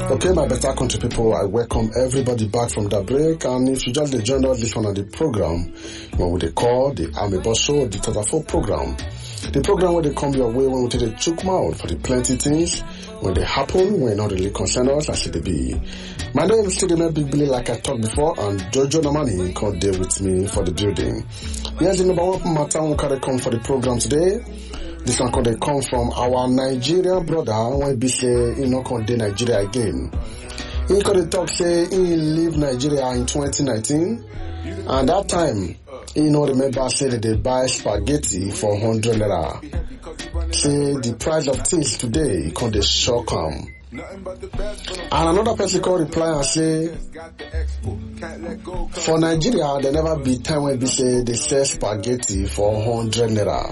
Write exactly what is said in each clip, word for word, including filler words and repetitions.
Okay, my better country people, I welcome everybody back from the break. And if you just joined us this one on the program, what we they call the Army Boss Show, the Tadafo program. The program where they come your way when we take the chook mouth for the plenty things when they happen, when not really concern us as it be. My name is Studio Big Billy, like I talked before, and Jojo Namani come there with me for the building. Here's the number one matter we can come for the program today. This one could come from our Nigerian brother when he say he not come to Nigeria again. He could talk say he leave Nigeria in twenty nineteen, and that time he not remember say that they buy spaghetti for one hundred naira. Say the price of things today can dey shock him. And another person could reply and say, for Nigeria, there never be time when they say they sell spaghetti for one hundred naira.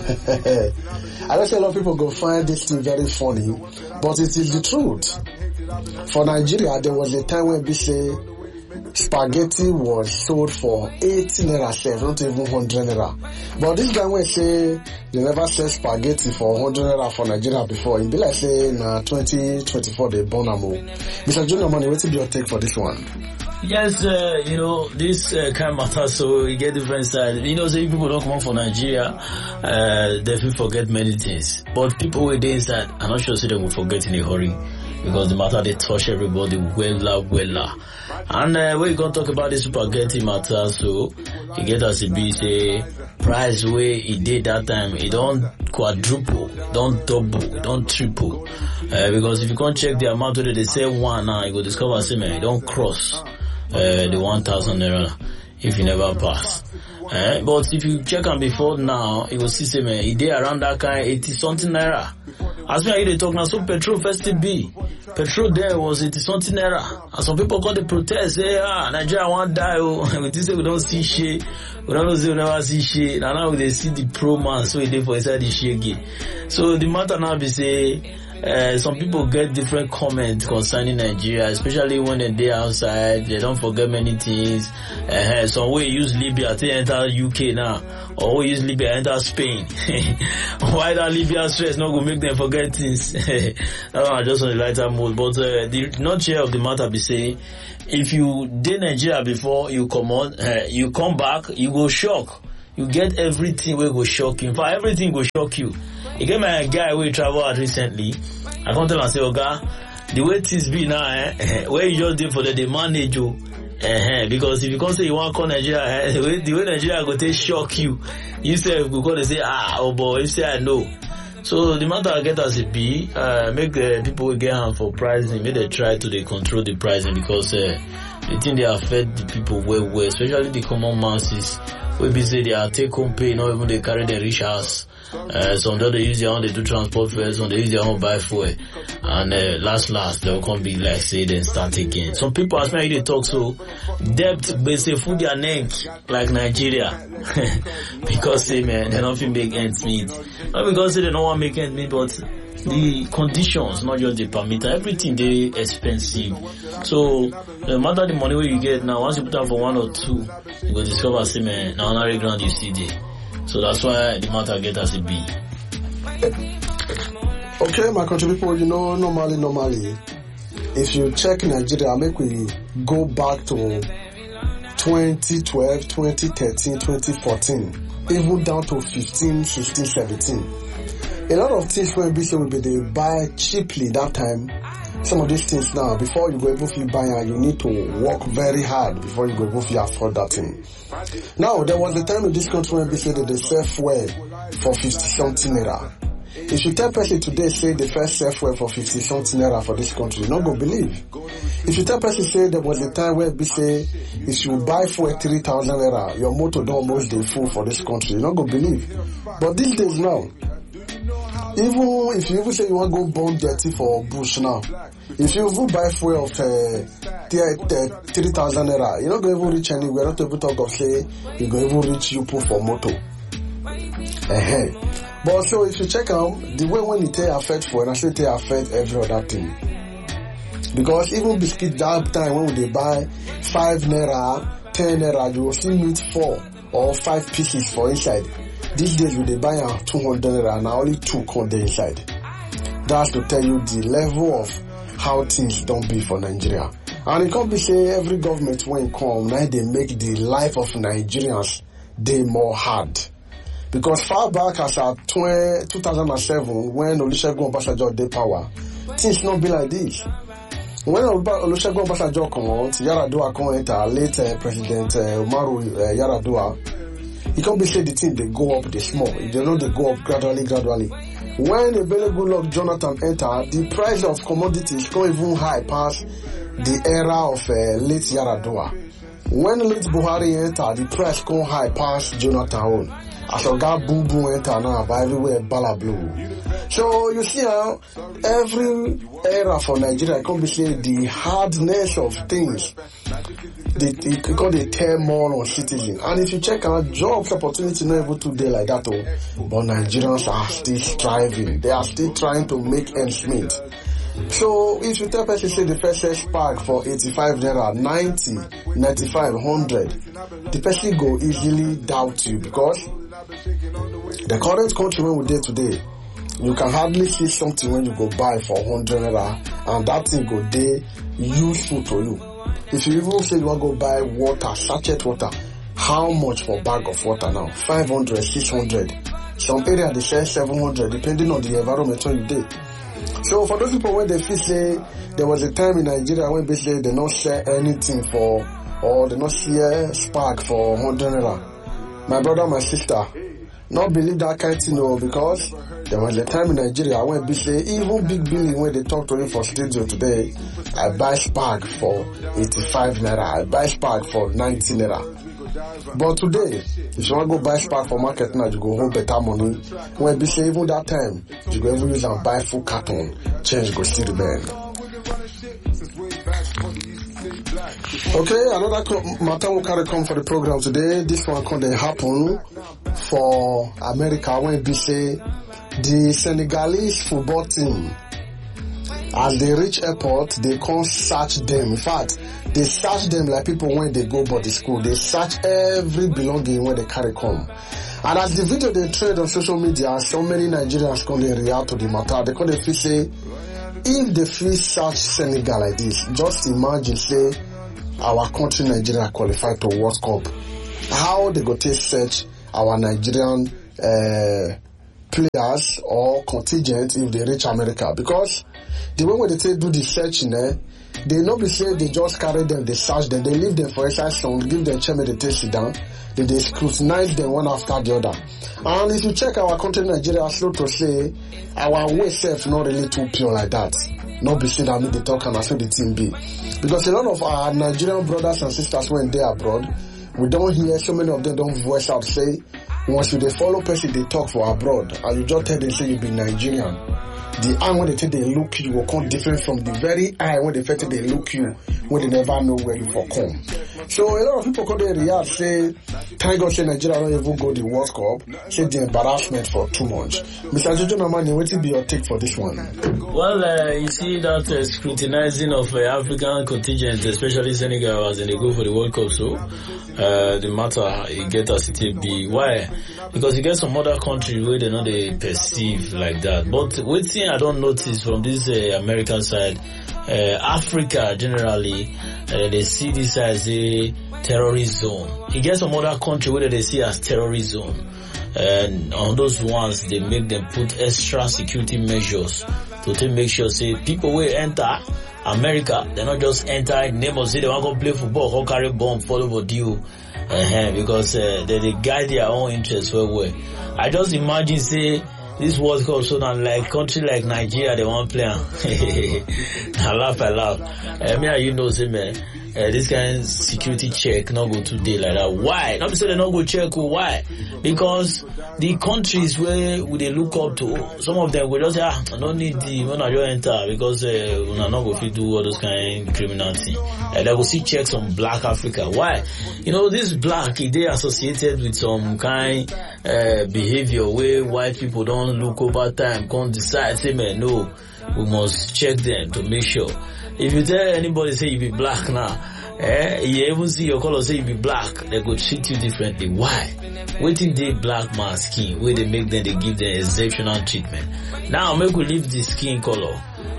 I don't say a lot of people go find this thing very funny, but it is the truth. For Nigeria, there was a time when they say spaghetti was sold for eighty naira, sef, not even one hundred naira. But this guy will say they never sell spaghetti for one hundred naira for Nigeria before. It be like say na twenty twenty-four they born am. Mister Junior Money, what is your take for this one? Yes, uh, you know, this uh, kind of matter, so you get different side. You know, say people don't come out for Nigeria, uh, they will forget many things. But people who are inside, I'm not sure say they will forget in a hurry. Because the matter, they touch everybody wella, wella. And uh, when you gonna talk about this spaghetti matter, so you get as it be, say, price where it did that time, it don't quadruple, don't double, don't triple. Uh, because if you can't check the amount where they say one now, you go discover, say, man, it don't cross uh, the one thousand naira if you never pass. Uh, but if you check on before now, you will see, say, man, it did around that kind eighty something naira. As we are here talking, so petrol first to be. Petrol there was eighty something naira. And some people call the protest, say, ah, Nigeria won't die. Oh, we say we don't see shit. We don't say we never see shit. And now they see the pro man, so they for inside the shit again. So the matter now be say, Uh, some people get different comments concerning Nigeria, especially when they're outside. They don't forget many things. Uh, some way use Libya to enter U K now, or we use Libya enter Spain. Why that Libya stress not going to make them forget things? That one just on the lighter mood. But uh, the nutshell of the matter be saying, if you did Nigeria before you come on, uh, you come back, you go shock. You get everything will go shock you. In fact, everything will shock you. You get my guy we travel out recently. I come tell him say, Oga, the way things be now, eh, where you just did for the, the manage you. Uh-huh, because if you come say you want to call Nigeria, eh, the, way, the way Nigeria go take shock you, you say go call and say, ah, oh boy, you say I know. So the matter I get as it be, uh, make the people get hand for pricing, make they try to they control the pricing because uh, they think they affect the people well, well, especially the common masses. We be say they are take home pay, not even they carry their rich house. Uh, some don't they use their own, they do transport fares, some they use their own buy fuel. And uh, last, last, they'll come be like, say, then start again. Some people ask me how they talk, so debt, they say, food their neck, like Nigeria. Because, say, man, they don't feel make ends meet. Not because say they don't want to make ends meet, but the conditions, not just the permit, everything they expensive. So, no matter the money where you get now, once you put out for one or two, you go discover, say, man, now another ground you see there. So that's why the matter get as it be. Okay, my country people, you know, normally, normally, if you check Nigeria, make we go back to twenty twelve, twenty thirteen, twenty fourteen, even down to fifteen, sixteen, seventeen. A lot of things when we say we be they buy cheaply that time. Some of these things now, before you go able to buy and you need to work very hard before you go able to afford that thing. Now, there was a time in this country when we said that they sell fuel for fifty something naira. If you tell person today say the first sell fuel for fifty something naira for this country, you not go believe. If you tell person say there was a time where we say if you buy fuel three thousand naira, your motor don't almost dey full for this country, you not go believe. But these days now, even if you even say you want to go burn dirty for bush now, if you even buy fuel of uh, three thousand naira, you're not going to even reach anywhere. Not able to talk of say you're going to even reach you for motor. Uh-huh. But so if you check out the way when it affect fuel, and I say it affect every other thing. Because even biscuit that time when they buy five naira, ten naira, you will still meet four or five pieces for inside. These days when they buy a two hundred naira, now only two come there inside. That's to tell you the level of how things don't be for Nigeria. And it can't be say every government when come, now they make the life of Nigerians they more hard. Because far back as at two thousand seven, when Olusegun Obasanjo dey power, things not be like this. When Olusegun Obasanjo come out, Yaradua come enter, late uh, President uh, Umaru uh, Yaradua, it can't be say the thing they go up, they small. They know they go up gradually, gradually. When the very good luck Jonathan enter, the price of commodities go even high past the era of uh, late Yaradua. When late Buhari enter, the price go high past Jonathan own. As a guy boom boom enter now, by everywhere bala blue. So you see how every era for Nigeria can be say the hardness of things. They, they call the turmoil on citizens. And if you check out jobs opportunity not able to do like that, oh, but Nigerians are still striving. They are still trying to make ends meet. So if you tell person say the first spark for eighty-five naira, ninety, ninety-five, one hundred, the person go easily doubt you because the current country when we dey today, you can hardly see something when you go buy for one hundred naira and that thing go dey useful to you. If you even say you want to go buy water, sachet water, how much for a bag of water now? five hundred, six hundred. Some area they sell seven hundred depending on the environment where you dey. So for those people when they feel say there was a time in Nigeria when basically they not sell anything for or they not sell spark for one hundred naira. My brother, my sister, not believe that kind of thing no, because there was a time in Nigeria when they say even big billing when they talk to him for studio today, I buy spark for eighty-five naira, I buy spark for ninety naira. But today, if you want to go buy spark for market now, you go home better money. When they say even that time, you go even use and buy full carton, change go see the man. Okay, another matter will carry come for the program today. This one can they happen for America when they say the Senegalese football team, as they reach airport, they can't search them. In fact, they search them like people when they go body school. They search every belonging when they carry come. And as the video they trade on social media, so many Nigerians come they react to the matter. They come they feel say, if they feel search Senegal like this, just imagine say our country Nigeria qualified to World Cup. How they go take search our Nigerian uh, players or contingent if they reach America? Because the way when they take do the searching, eh, they not be say they just carry them, they search them, they leave them for exercise some, give them chairman, they take sit down, then they scrutinize them one after the other. And if you check our country Nigeria, slow to say our way self not really too pure like that. Not be say that me they talk and I say the team be. Because a lot of our Nigerian brothers and sisters when they abroad, we don't hear so many of them don't voice out say once you they follow person they talk for abroad and you just tell them say you be Nigerian. The eye when they take they look you will come different from the very eye when they take they look you when they never know where you for come. So a lot of people come there react say thank God say Nigeria don't even go the World Cup, say the embarrassment for too much. Mister Jojo Namani, what will be your take for this one? Well, uh, you see that uh, scrutinizing of uh, African contingents, especially Senegal, as they go for the World Cup, so uh, the matter it get as it be. Why? Because you get some other countries where they know they perceive like that. But one thing I don't notice from this uh, American side, uh, Africa generally, uh, they see this as a terrorist zone. You get some other country where they see as terrorist zone. And on those ones, they make them put extra security measures to take make sure, say, people will enter America, they not just enter in the name of say they want to go play football, go carry bomb, follow the deal, uh-huh, because uh, they, they guide their own interests well, well. I just imagine, say, this World Cup, so now like country like Nigeria, they want to play. I laugh, I laugh. I mean, you know, say, man, uh, this kind of security check not go today like that. Why? Not say they not go check. Why? Because the countries where we they look up to, some of them will just say, ah, I don't need the when I just enter because uh, we not go fit do all those kind of criminality. Uh, they will see checks on Black Africa. Why? You know, this black they associated with some kind uh, behavior where white people don't look over time, can't decide, say, man, no, we must check them to make sure. If you tell anybody say you be black now, eh, you even see your color say you be black, they go treat you differently. Why? Waiting they black man skin, where they make them, they give them exceptional treatment. Now make we leave the skin color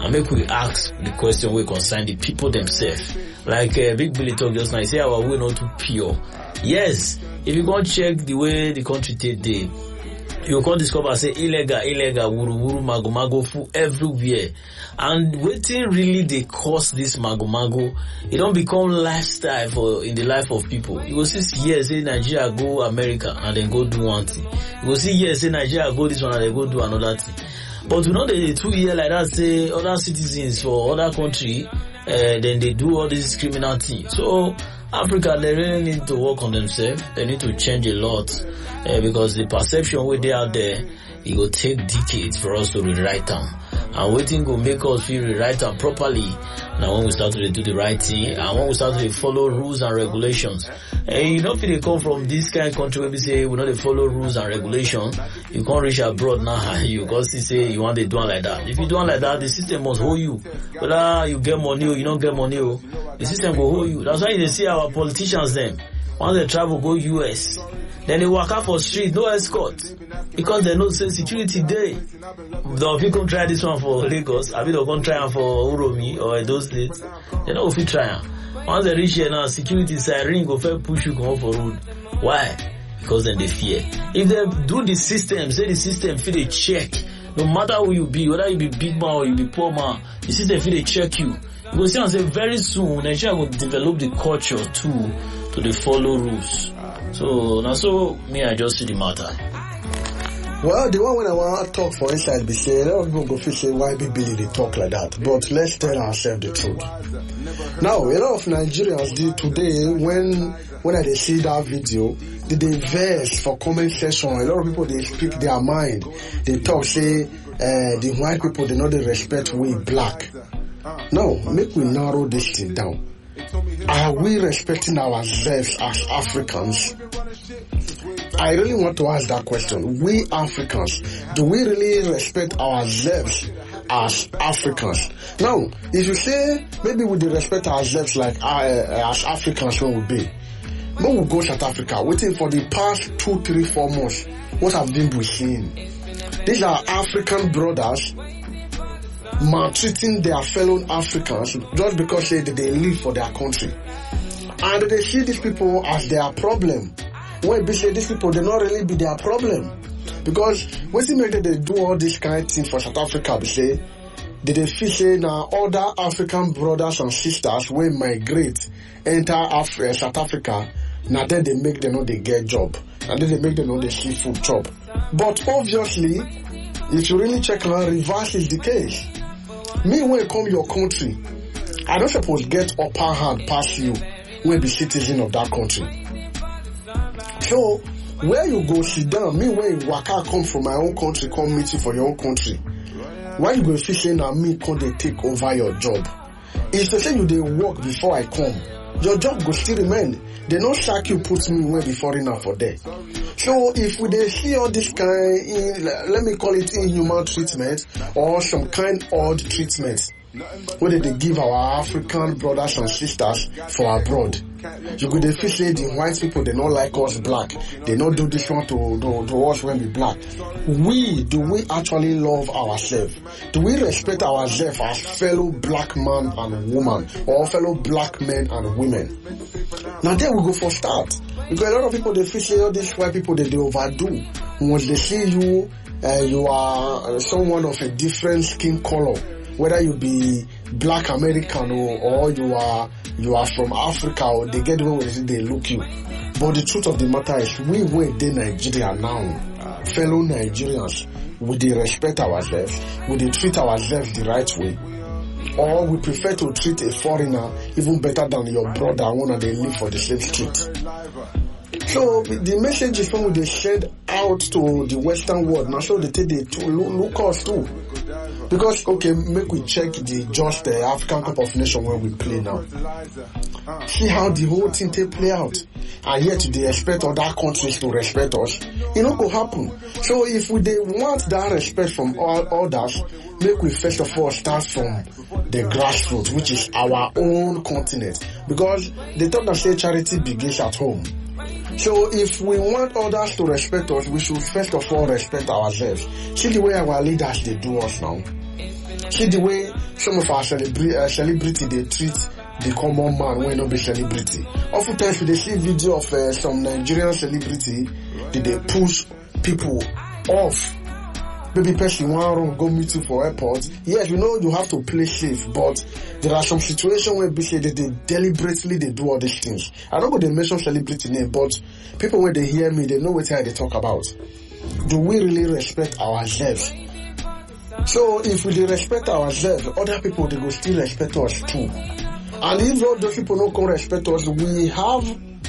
and make we ask the question we concern the people themselves. Like uh, Big Billy talk just now, he say our way not too pure. Yes, if you go check the way the country take day, you can discover say illegal, illegal, wuru wuru, mago mago full everywhere. And waiting really they cause this mago mago, it don't become lifestyle for in the life of people. You go see years say Nigeria go America and then go do one thing. You go see years say Nigeria go this one and then go do another thing. But we know the two years like that say other citizens for other country, uh, then they do all this criminal thing. So Africa, they really need to work on themselves. They need to change a lot uh, because the perception way they out there, it will take decades for us to rewrite them. And waiting will make us feel rewrite them properly. Now when we start to do the right thing, and when we start to follow rules and regulations, and you know if they come from this kind of country where we say we know they follow rules and regulations, you can't reach abroad now. You can't say you want to do it like that. If you do it like that, the system must hold you. Whether you get money or you don't get money, the system will hold you. That's why you see our politicians then. Once they travel, go U S. Then they walk out for street, no escort. Because they know say security day. Though if you can try this one for Lagos, I mean they can try it for Uromi or those states. They know if you try it. Once they reach here now, security siren go first push you come for road. Why? Because then they fear. If they do the system, say the system feel they check. No matter who you be, whether you be big man or you be poor man, the system feel they check you. You will see and say very soon Nigeria will develop the culture too to the follow rules. So now so me I just see the matter. Well, the one when I want to talk for inside be say, a lot of people go feel say why Big Billy they talk like that. But let's tell ourselves the truth. Now, a lot of Nigerians did today when when I they see that video, they they verse for comment section. A lot of people they speak their mind. They talk say uh, the white people they know they respect we black. Now, make we narrow this thing down. Are we respecting ourselves as Africans? I really want to ask that question. We Africans, do we really respect ourselves as Africans? Now, if you say maybe we do respect ourselves like uh, as Africans when we be, when we go South Africa, waiting for the past two, three, four months, what have been we seeing? These are African brothers maltreating their fellow Africans just because they, they live for their country. And they see these people as their problem. When they say these people, they not really be their problem. Because when they make they do all this kind of thing for South Africa, they say, they, they feel say now other African brothers and sisters will migrate, enter Af- uh, South Africa, now then they make them know they get job. And then they make them know they see food job. But obviously, if you really check now, reverse is the case. Me, when you come your country, I don't suppose get upper hand past you when be citizen of that country. So, where you go sit down, me when waka come from my own country, come meet you for your own country. Why you go fishing and me come they take over your job? If they say you they work before I come, your job go still remain. They no sack you put me where be foreigner for there. So if we they see all this kind, in, let me call it inhuman treatment or some kind odd treatment, whether they give our African brothers and sisters for abroad. You could feel say the white people they not like us black. They not do this one to, to, to us when we black. We, do we actually love ourselves? Do we respect ourselves as fellow black man and woman or fellow black men and women? Now there we go for start. Because a lot of people they feel say all these white people they, they overdo. Once they see you, uh, you are someone of a different skin color. Whether you be black American or, or you are you are from Africa or they get away with it, they look you. But the truth of the matter is we were in Nigeria now, fellow Nigerians, would they respect ourselves? Would they treat ourselves the right way? Or we prefer to treat a foreigner even better than your brother one and they live for the same street? So the message is when they send out to the Western world, now so they take the to look us too. Because, okay, make we check the just the uh, African Cup of Nations where we play now. See how the whole thing take play out. And yet they expect other countries to respect us. It not go happen. So if we they want that respect from all others, make we first of all start from the grassroots, which is our own continent. Because they talk that say charity begins at home. So if we want others to respect us, we should first of all respect ourselves. See the way our leaders they do us now. See the way some of our celebrity, uh, celebrity they treat the common man when not be celebrity. Oftentimes we they see video of uh, some Nigerian celebrity that they push people off. Maybe person one wrong go meet you for airport. Yes, you know you have to play safe, but there are some situations where they, they deliberately they do all these things. I don't go they mention celebrity name, but people when they hear me, they know what they talk about. Do we really respect ourselves? So if we respect ourselves, other people they will still respect us too. And if all those people don't come respect us, we have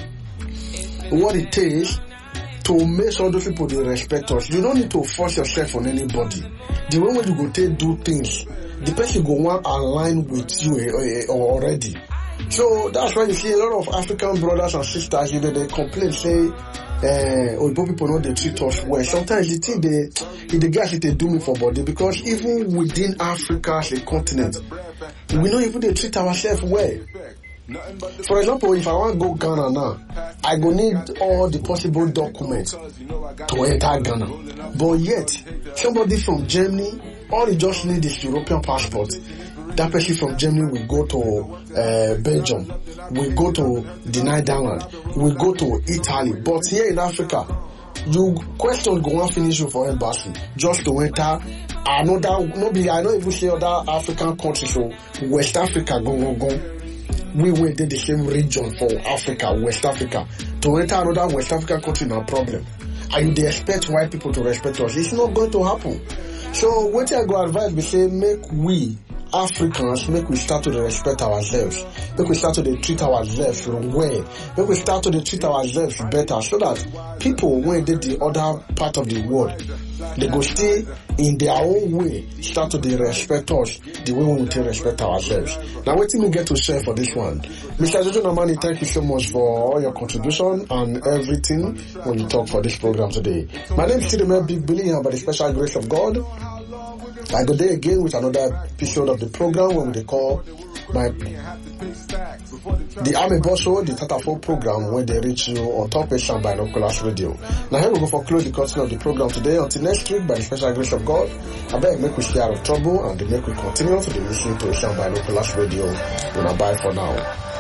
what it takes to make sure those people they respect us. You don't need to force yourself on anybody. The way when you go take do things, the person go want align with you uh, uh, already. So that's why you see a lot of African brothers and sisters, you know, they complain, say, uh, oh, people know they treat us well. Sometimes you think they, the guys they do me for body, because even within Africa as a continent, we know even they treat ourselves well. For example, if I want to go Ghana now, I go need all the possible documents to enter Ghana. But yet, somebody from Germany, all he just need is European passport. That person from Germany will go to uh, Belgium, will go to the Netherlands, will go to Italy. But here in Africa, you question go and finish you for embassy just to enter another. No, be I don't even say other African countries. So West Africa go go go. We went in the same region for Africa, West Africa. To enter another West African country, no problem. And they expect white people to respect us. It's not going to happen. So what I go advise, we say, make we Africans, make we start to respect ourselves. Make we start to treat ourselves well. Make we start to treat ourselves better, so that people, when they the other part of the world, they go stay in their own way, start to they respect us the way we will respect ourselves. Now, what do we get to share for this one? Mister Jojo Namani, thank you so much for all your contribution and everything when you talk for this program today. My name is Sidime Big Billy, and by the special grace of God, I go there again with another episode of the program when they call my the Army Boss Show, the Tatafo program, where they reach you on Top Asian Binoculars Radio. Now here we go for close the curtain of the program today. Until next week, by the special grace of God, I beg make we stay out of trouble and make we continue to be listening to Asian Binoculars Radio. We'll bye for now.